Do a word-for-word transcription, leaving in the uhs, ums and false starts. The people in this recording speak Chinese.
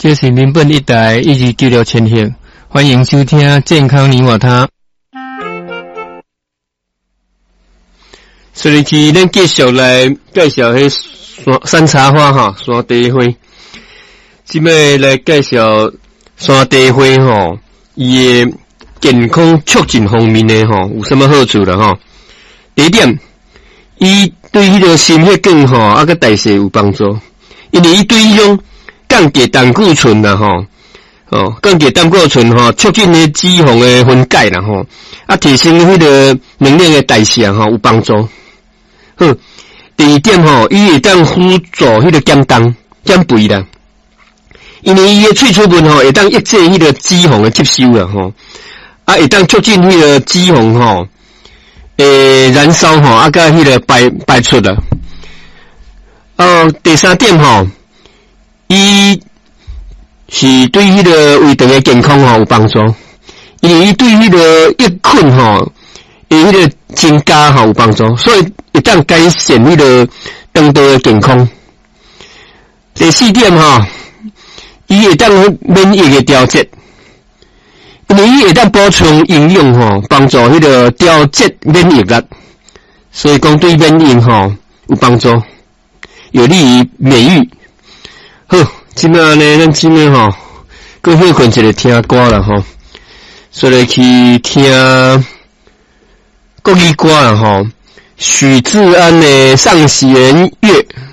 这是林本一台一级九六千赫，欢迎收听健康你我他。所以去咱继续来介绍迄山山茶花哈，山茶花。即摆来介绍山茶花吼，伊诶健康促进方面诶吼，有什么好处啦吼？第一点，伊对迄个心血管吼，啊个代谢有帮助，因为伊对迄种降低胆固醇啦吼，哦，降低胆固醇吼，促进迄脂肪诶分解啦吼，啊提升迄个能量诶代谢吼有帮助。好，第二点吼，伊会当辅助迄个减重、减肥啦，因为伊诶萃取物吼会当抑制迄个脂肪诶吸收啦吼，啊会当促进迄个脂肪吼诶燃烧吼，啊甲迄个排排出啦。哦，第三点吼，伊是对迄个胃肠诶健康吼有帮助，因为伊对迄个抑困吼诶迄个增加吼有帮助，所以会当改善迄个肠道诶健康。第四点吼，伊会当免疫诶调节，因为伊会当补充营养吼，帮助迄个调节免疫力，所以讲对免疫吼有帮助，有利于免疫。好，即摆呢，咱即摆吼，搁休困一个听歌啦吼，所以去听国语歌啦吼。许志安的《上弦月》